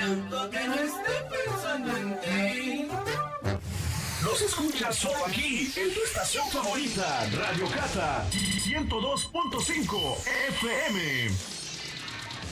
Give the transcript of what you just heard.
tanto que no esté pensando en ti. Los escuchas solo aquí, en tu estación favorita, Radio Cata 102.5 FM.